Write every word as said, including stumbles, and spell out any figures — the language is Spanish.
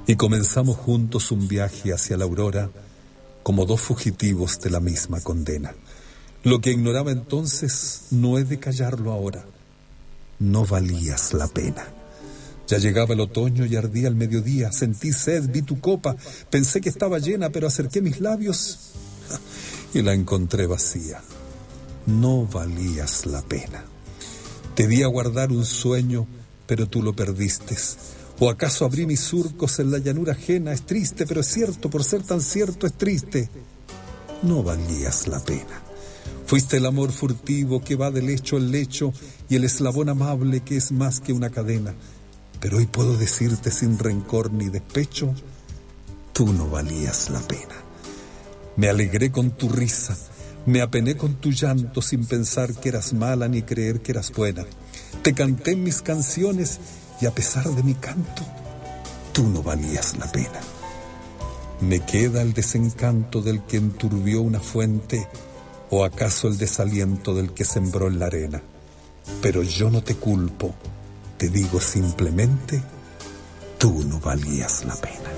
y comenzamos juntos un viaje hacia la aurora como dos fugitivos de la misma condena. Lo que ignoraba entonces no he de callarlo ahora. No valías la pena. Ya llegaba el otoño y ardía el mediodía. Sentí sed, vi tu copa, pensé que estaba llena, pero acerqué mis labios y la encontré vacía. No valías la pena. Te di a guardar un sueño, pero tú lo perdiste. ¿O acaso abrí mis surcos en la llanura ajena? Es triste, pero es cierto, por ser tan cierto es triste. No valías la pena. Fuiste el amor furtivo que va del lecho al lecho y el eslabón amable que es más que una cadena. Pero hoy puedo decirte sin rencor ni despecho, tú no valías la pena. Me alegré con tu risa, me apené con tu llanto sin pensar que eras mala ni creer que eras buena. Te canté en mis canciones y a pesar de mi canto, tú no valías la pena. Me queda el desencanto del que enturbió una fuente, o acaso el desaliento del que sembró en la arena. Pero yo no te culpo, te digo simplemente, tú no valías la pena.